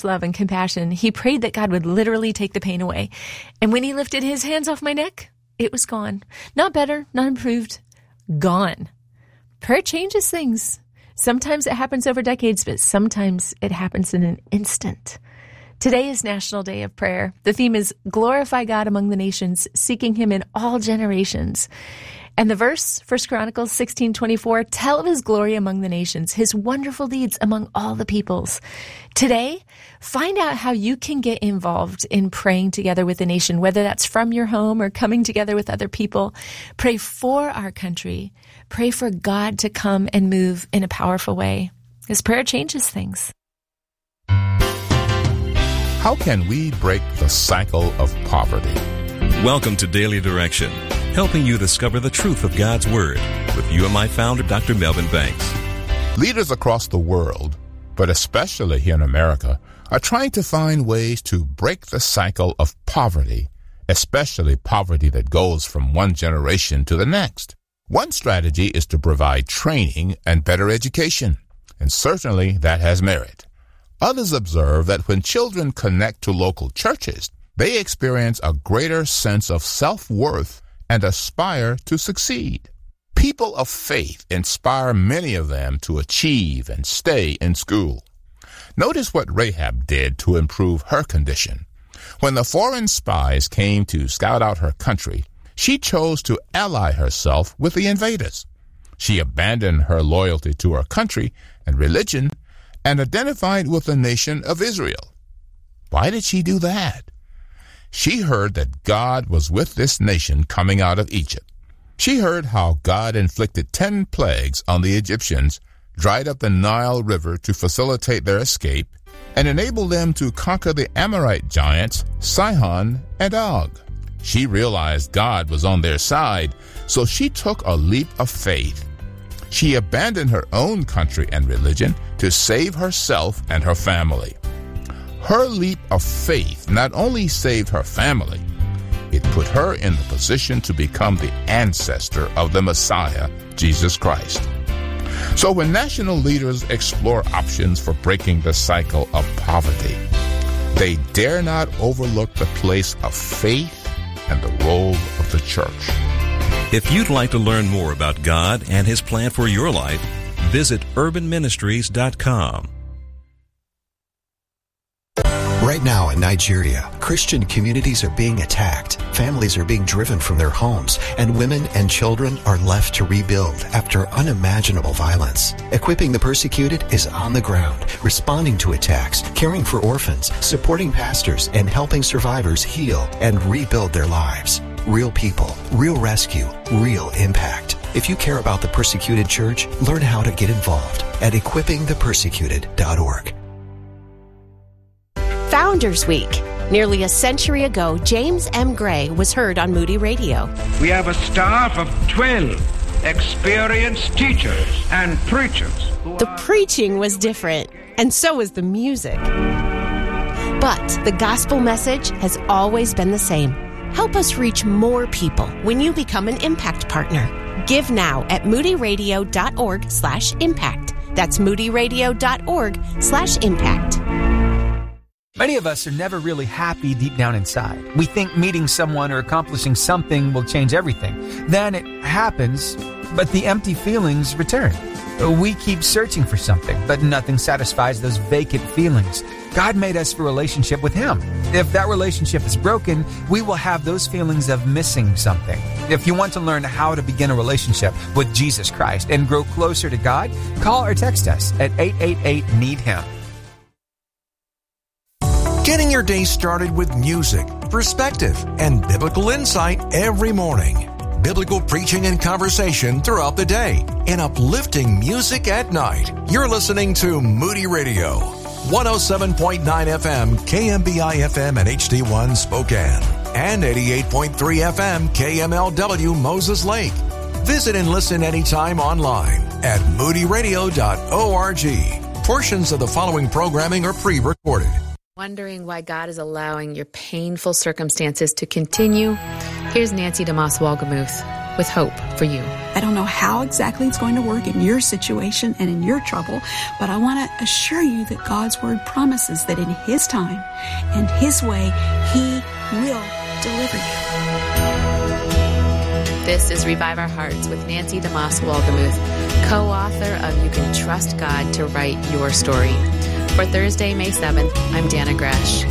love and compassion, he prayed that God would literally take the pain away. And when he lifted his hands off my neck, it was gone. Not better, not improved, gone. Prayer changes things. Sometimes it happens over decades, but sometimes it happens in an instant. Today is National Day of Prayer. The theme is Glorify God among the nations, seeking him in all generations. And the verse, 1 Chronicles 16:24, tell of his glory among the nations, his wonderful deeds among all the peoples. Today, find out how you can get involved in praying together with the nation, whether that's from your home or coming together with other people. Pray for our country. Pray for God to come and move in a powerful way. His prayer changes things. How can we break the cycle of poverty? Welcome to Daily Direction, helping you discover the truth of God's Word with UMI founder Dr. Melvin Banks. Leaders across the world, but especially here in America, are trying to find ways to break the cycle of poverty, especially poverty that goes from one generation to the next. One strategy is to provide training and better education, and certainly that has merit. Others observe that when children connect to local churches, they experience a greater sense of self-worth and aspire to succeed. People of faith inspire many of them to achieve and stay in school. Notice what Rahab did to improve her condition. When the foreign spies came to scout out her country, she chose to ally herself with the invaders. She abandoned her loyalty to her country and religion and identified with the nation of Israel. Why did she do that? She heard that God was with this nation coming out of Egypt. She heard how God inflicted 10 plagues on the Egyptians, dried up the Nile River to facilitate their escape, and enabled them to conquer the Amorite giants, Sihon and Og. She realized God was on their side, so she took a leap of faith. She abandoned her own country and religion to save herself and her family. Her leap of faith not only saved her family, it put her in the position to become the ancestor of the Messiah, Jesus Christ. So when national leaders explore options for breaking the cycle of poverty, they dare not overlook the place of faith and the role of the church. If you'd like to learn more about God and his plan for your life, visit urbanministries.com. Right now in Nigeria, Christian communities are being attacked, families are being driven from their homes, and women and children are left to rebuild after unimaginable violence. Equipping the Persecuted is on the ground, responding to attacks, caring for orphans, supporting pastors, and helping survivors heal and rebuild their lives. Real people, real rescue, real impact. If you care about the Persecuted Church, learn how to get involved at equippingthepersecuted.org. Founders Week. Nearly a century ago, James M. Gray was heard on Moody Radio. We have a staff of 12 experienced teachers and preachers. The preaching was different, and so was the music. But the gospel message has always been the same. Help us reach more people when you become an Impact Partner. Give now at moodyradio.org/impact. That's moodyradio.org/impact. Many of us are never really happy deep down inside. We think meeting someone or accomplishing something will change everything. Then it happens, but the empty feelings return. We keep searching for something, but nothing satisfies those vacant feelings. God made us for a relationship with Him. If that relationship is broken, we will have those feelings of missing something. If you want to learn how to begin a relationship with Jesus Christ and grow closer to God, call or text us at 888-NEED-HIM. Getting your day started with music, perspective, and biblical insight every morning. Biblical preaching and conversation throughout the day, and uplifting music at night. You're listening to Moody Radio, 107.9 FM, KMBI FM and HD1 Spokane, and 88.3 FM, KMLW Moses Lake. Visit and listen anytime online at moodyradio.org. Portions of the following programming are pre-recorded. Wondering why God is allowing your painful circumstances to continue? Here's Nancy DeMoss Wolgemuth with with hope for you. I don't know how exactly it's going to work in your situation and in your trouble, but I want to assure you that God's Word promises that in His time and His way, He will deliver you. This is Revive Our Hearts with Nancy DeMoss Wolgemuth, co-author of You Can Trust God to Write Your Story. For Thursday, May 7th, I'm Dana Gresh.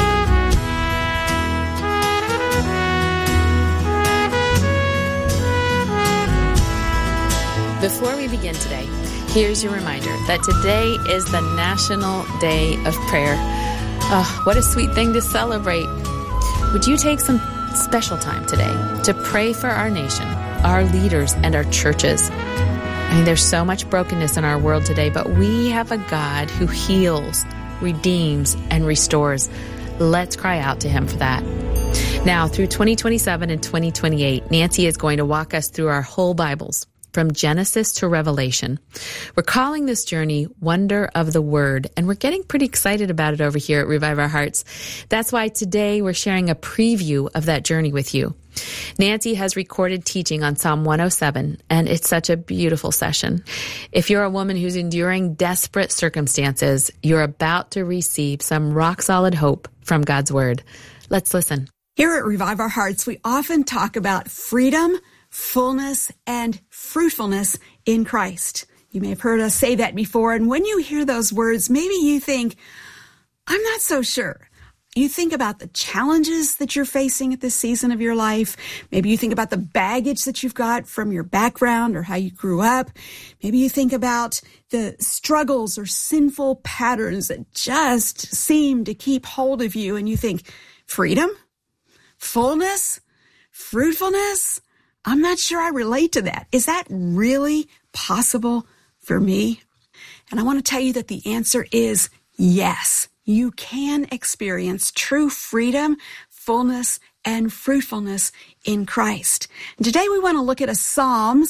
Before we begin today, here's your reminder that today is the National Day of Prayer. Oh, what a sweet thing to celebrate. Would you take some special time today to pray for our nation, our leaders, and our churches? I mean, there's so much brokenness in our world today, but we have a God who heals, redeems, and restores. Let's cry out to Him for that. Now, through 2027 and 2028, Nancy is going to walk us through our whole Bibles, from Genesis to Revelation. We're calling this journey Wonder of the Word, and we're getting pretty excited about it over here at Revive Our Hearts. That's why today we're sharing a preview of that journey with you. Nancy has recorded teaching on Psalm 107, and it's such a beautiful session. If you're a woman who's enduring desperate circumstances, you're about to receive some rock-solid hope from God's Word. Let's listen. Here at Revive Our Hearts, we often talk about freedom, fullness, and fruitfulness in Christ. You may have heard us say that before, and when you hear those words, maybe you think, I'm not so sure. You think about the challenges that you're facing at this season of your life. Maybe you think about the baggage that you've got from your background or how you grew up. Maybe you think about the struggles or sinful patterns that just seem to keep hold of you, and you think, freedom? Fullness? Fruitfulness? I'm not sure I relate to that. Is that really possible for me? And I want to tell you that the answer is yes. You can experience true freedom, fullness, and fruitfulness in Christ. And today we want to look at a Psalm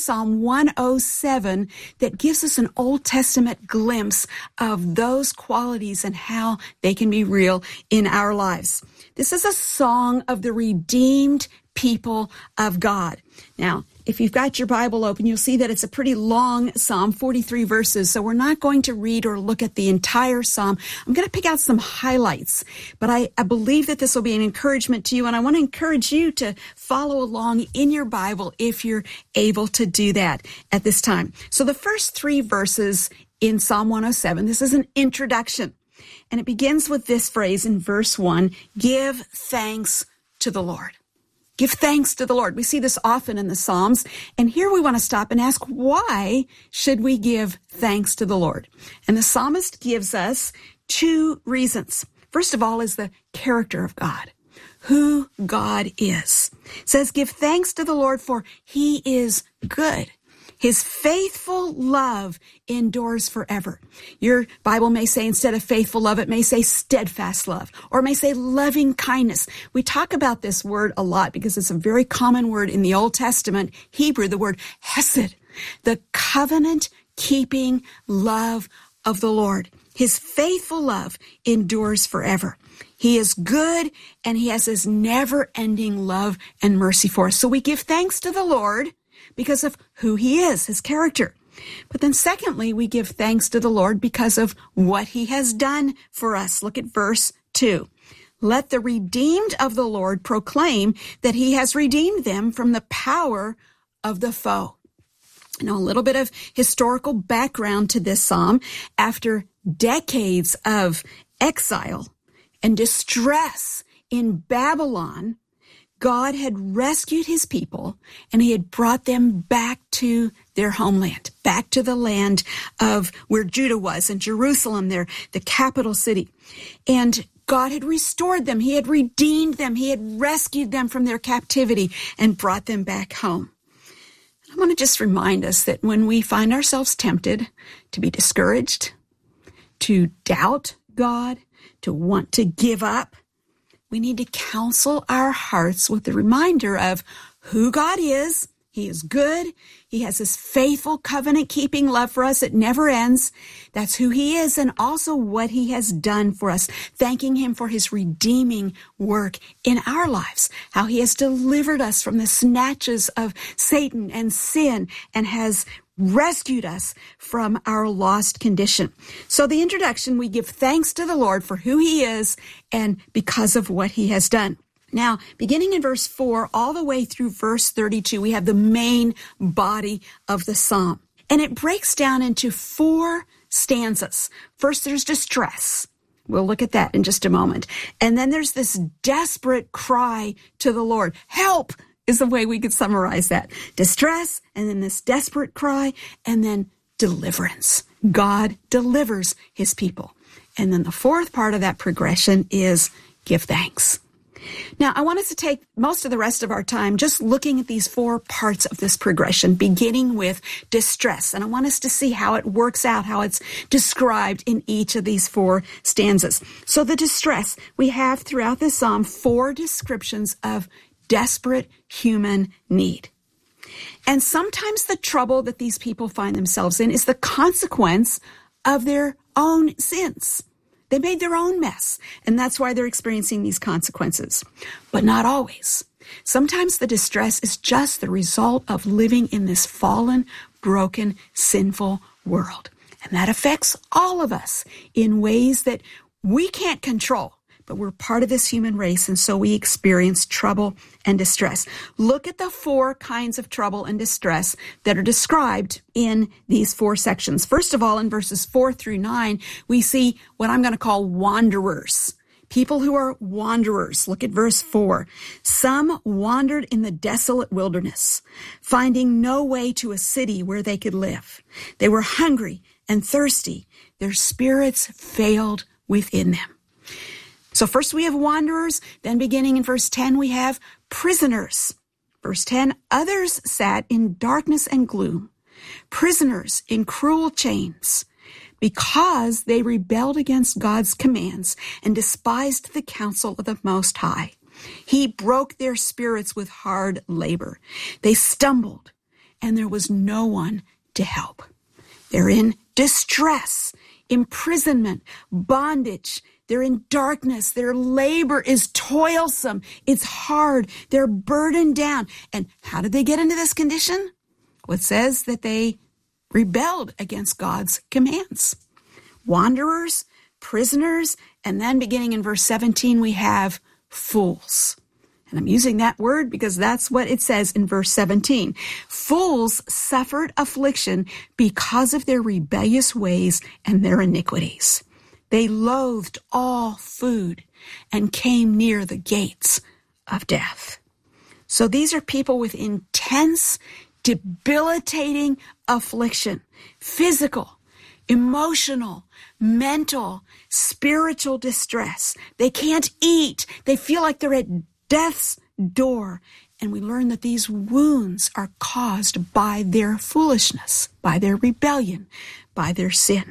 107, that gives us an Old Testament glimpse of those qualities and how they can be real in our lives. This is a song of the redeemed people of God. Now, if you've got your Bible open, you'll see that it's a pretty long psalm, 43 verses, so we're not going to read or look at the entire psalm. I'm going to pick out some highlights, but I believe that this will be an encouragement to you, and I want to encourage you to follow along in your Bible if you're able to do that at this time. So the first 3 verses in Psalm 107, this is an introduction, and it begins with this phrase in verse 1, give thanks to the Lord. Give thanks to the Lord. We see this often in the Psalms, and here we want to stop and ask, why should we give thanks to the Lord? And the psalmist gives us 2 reasons. First of all is the character of God, who God is. It says, give thanks to the Lord, for He is good. His faithful love endures forever. Your Bible may say, instead of faithful love, it may say steadfast love, or it may say loving kindness. We talk about this word a lot because it's a very common word in the Old Testament Hebrew, the word hesed, the covenant-keeping love of the Lord. His faithful love endures forever. He is good, and He has His never-ending love and mercy for us. So we give thanks to the Lord because of who He is, His character. But then secondly, we give thanks to the Lord because of what He has done for us. Look at verse 2. Let the redeemed of the Lord proclaim that He has redeemed them from the power of the foe. Now, a little bit of historical background to this psalm. After decades of exile and distress in Babylon, God had rescued His people, and He had brought them back to their homeland, back to the land of where Judah was, and Jerusalem, the capital city. And God had restored them. He had redeemed them. He had rescued them from their captivity and brought them back home. I want to just remind us that when we find ourselves tempted to be discouraged, to doubt God, to want to give up, we need to counsel our hearts with the reminder of who God is, He is good. He has his faithful covenant-keeping love for us. It never ends. That's who he is and also what he has done for us. Thanking him for his redeeming work in our lives. How he has delivered us from the snatches of Satan and sin and has rescued us from our lost condition. So the introduction, we give thanks to the Lord for who he is and because of what he has done. Now, beginning in verse 4 all the way through verse 32, we have the main body of the psalm. And it breaks down into 4 stanzas. First, there's distress. We'll look at that in just a moment. And then there's this desperate cry to the Lord. Help is the way we could summarize that. Distress, and then this desperate cry, and then deliverance. God delivers his people. And then the 4th part of that progression is give thanks. Now, I want us to take most of the rest of our time just looking at these 4 parts of this progression, beginning with distress. And I want us to see how it works out, how it's described in each of these 4 stanzas. So the distress, we have throughout this psalm 4 descriptions of desperate human need. And sometimes the trouble that these people find themselves in is the consequence of their own sins. They made their own mess, and that's why they're experiencing these consequences. But not always. Sometimes the distress is just the result of living in this fallen, broken, sinful world. And that affects all of us in ways that we can't control. But we're part of this human race, and so we experience trouble and distress. Look at the 4 kinds of trouble and distress that are described in these 4 sections. First of all, in verses 4 through 9, we see what I'm going to call wanderers. People who are wanderers. Look at verse 4. Some wandered in the desolate wilderness, finding no way to a city where they could live. They were hungry and thirsty. Their spirits failed within them. So first we have wanderers, then beginning in verse 10, we have prisoners. Verse 10, others sat in darkness and gloom, prisoners in cruel chains, because they rebelled against God's commands and despised the counsel of the Most High. He broke their spirits with hard labor. They stumbled, and there was no one to help. They're in distress, imprisonment, bondage. They're in darkness. Their labor is toilsome. It's hard. They're burdened down. And how did they get into this condition? Well, it says that they rebelled against God's commands. Wanderers, prisoners, and then beginning in verse 17, we have fools. And I'm using that word because that's what it says in verse 17. Fools suffered affliction because of their rebellious ways and their iniquities. They loathed all food and came near the gates of death. So these are people with intense, debilitating affliction, physical, emotional, mental, spiritual distress. They can't eat. They feel like they're at death's door. And we learn that these wounds are caused by their foolishness, by their rebellion, by their sin.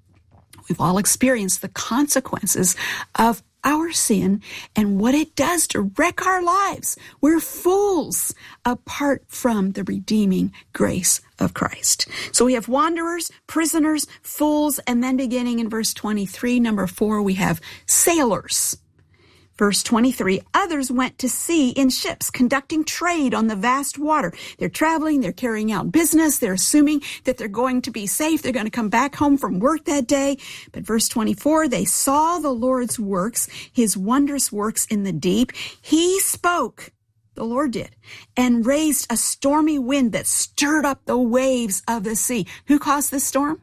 We've all experienced the consequences of our sin and what it does to wreck our lives. We're fools apart from the redeeming grace of Christ. So we have wanderers, prisoners, fools, and then beginning in verse 23, number 4, we have sailors. Verse 23, others went to sea in ships, conducting trade on the vast water. They're traveling, they're carrying out business, they're assuming that they're going to be safe, they're going to come back home from work that day. But verse 24, they saw the Lord's works, his wondrous works in the deep. He spoke, the Lord did, and raised a stormy wind that stirred up the waves of the sea. Who caused this storm?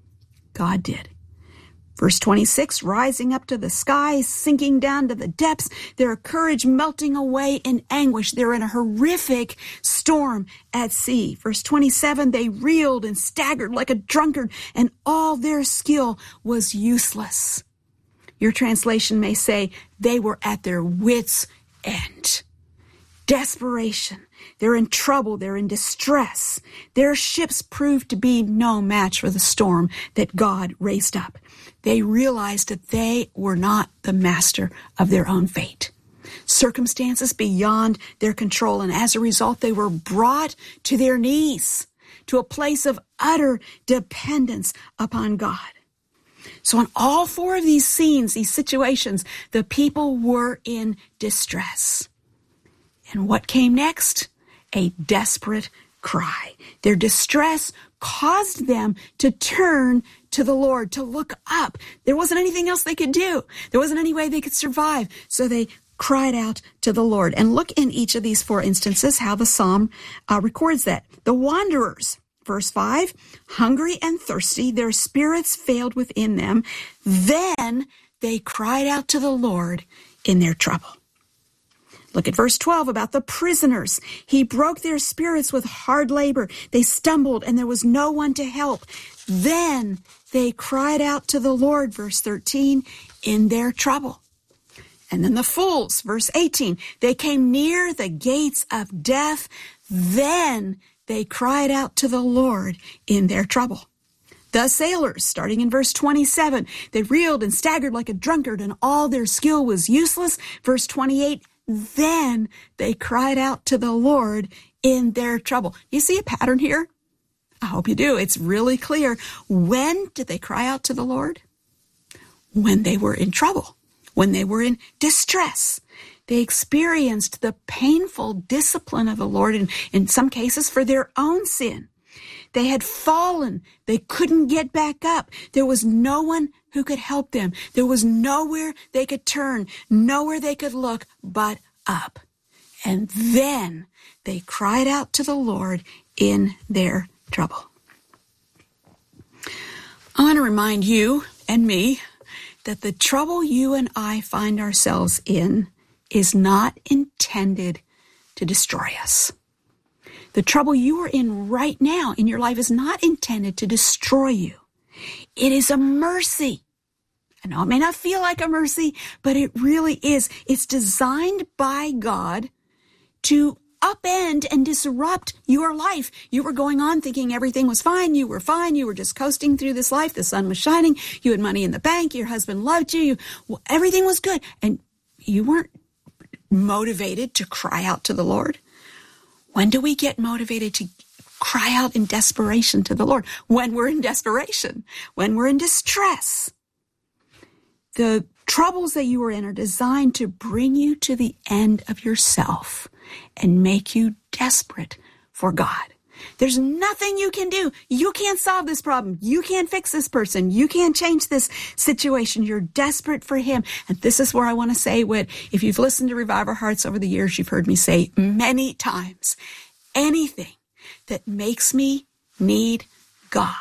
God did. Verse 26, rising up to the sky, sinking down to the depths, their courage melting away in anguish. They're in a horrific storm at sea. Verse 27, they reeled and staggered like a drunkard, and all their skill was useless. Your translation may say they were at their wits' end. Desperation. They're in trouble. They're in distress. Their ships proved to be no match for the storm that God raised up. They realized that they were not the master of their own fate. circumstances beyond their control. And as a result, they were brought to their knees, to a place of utter dependence upon God. So in all four of these scenes, these situations, the people were in distress. And what came next? A desperate cry. Their distress caused them to turn to the Lord, to look up. There wasn't anything else they could do. There wasn't any way they could survive. So they cried out to the Lord. And look in each of these four instances how the psalm records that. The wanderers, verse 5, hungry and thirsty, their spirits failed within them. Then they cried out to the Lord in their trouble. Look at verse 12 about the prisoners. He broke their spirits with hard labor. They stumbled and there was no one to help. Then they cried out to the Lord, verse 13, in their trouble. And then the fools, verse 18, they came near the gates of death. Then they cried out to the Lord in their trouble. The sailors, starting in verse 27, they reeled and staggered like a drunkard and all their skill was useless. Verse 28, then they cried out to the Lord in their trouble. You see a pattern here? I hope you do. It's really clear. When did they cry out to the Lord? When they were in trouble, when they were in distress. They experienced the painful discipline of the Lord, in some cases for their own sin. They had fallen. They couldn't get back up. There was no one who could help them. There was nowhere they could turn, nowhere they could look but up. And then they cried out to the Lord in their trouble. I want to remind you and me that the trouble you and I find ourselves in is not intended to destroy us. The trouble you are in right now in your life is not intended to destroy you. It is a mercy. I know it may not feel like a mercy, but it really is. It's designed by God to upend and disrupt your life. You were going on thinking everything was fine. You were fine. You were just coasting through this life. The sun was shining. You had money in the bank. Your husband loved you. Everything was good. And you weren't motivated to cry out to the Lord. When do we get motivated to cry out in desperation to the Lord? When we're in desperation, when we're in distress. The troubles that you are in are designed to bring you to the end of yourself and make you desperate for God. There's nothing you can do. You can't solve this problem. You can't fix this person. You can't change this situation. You're desperate for Him. And this is where I want to say what, if you've listened to Revive Our Hearts over the years, you've heard me say many times, anything that makes me need God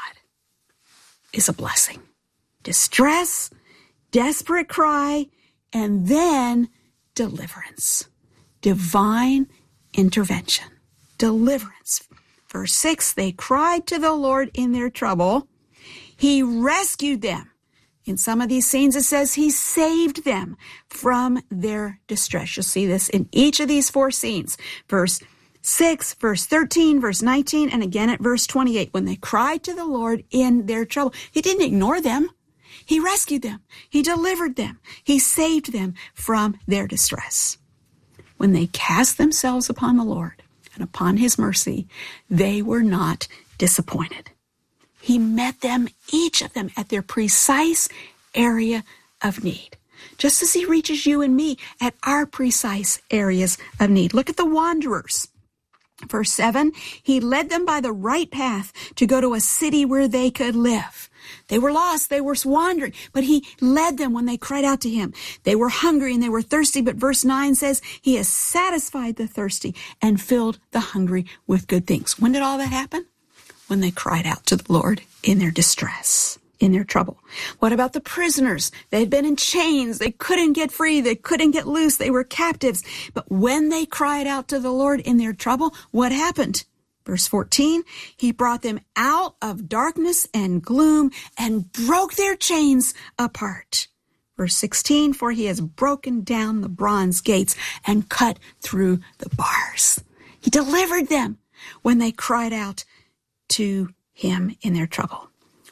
is a blessing. Distress, desperate cry, and then deliverance. Divine intervention. Deliverance. Verse 6, they cried to the Lord in their trouble. He rescued them. In some of these scenes, it says He saved them from their distress. You'll see this in each of these four scenes. Verse 6, verse 13, verse 19, and again at verse 28. When they cried to the Lord in their trouble, He didn't ignore them. He rescued them. He delivered them. He saved them from their distress. When they cast themselves upon the Lord and upon His mercy, they were not disappointed. He met them, each of them, at their precise area of need, just as He reaches you and me at our precise areas of need. Look at the wanderers. Verse 7, He led them by the right path to go to a city where they could live. They were lost, they were wandering, but He led them when they cried out to Him. They were hungry and they were thirsty, but verse 9 says, He has satisfied the thirsty and filled the hungry with good things. When did all that happen? When they cried out to the Lord in their distress, in their trouble. What about the prisoners? They had been in chains. They couldn't get free. They couldn't get loose. They were captives. But when they cried out to the Lord in their trouble, what happened? Verse 14, He brought them out of darkness and gloom and broke their chains apart. Verse 16, for He has broken down the bronze gates and cut through the bars. He delivered them when they cried out to Him in their trouble.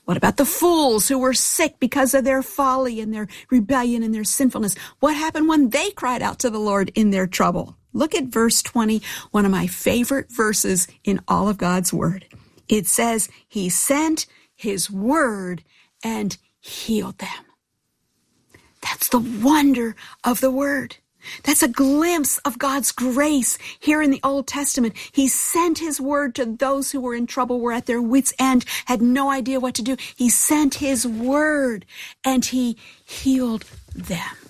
What about the fools who were sick because of their folly and their rebellion and their sinfulness? What happened when they cried out to the Lord in their trouble? Look at verse 20, one of my favorite verses in all of God's word. It says, he sent his word and healed them. That's the wonder of the word. That's a glimpse of God's grace here in the Old Testament. He sent his word to those who were in trouble, were at their wits' end, had no idea what to do. He sent his word and he healed them.